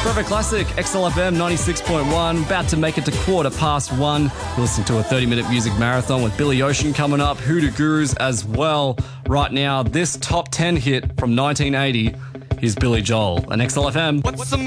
Forever Classic, XLFM 96.1, about to make it to 1:15. You're listening to a 30-minute music marathon with Billy Ocean coming up, Hoodoo Gurus as well. Right now, this top 10 hit from 1980 is Billy Joel and XLFM. What's the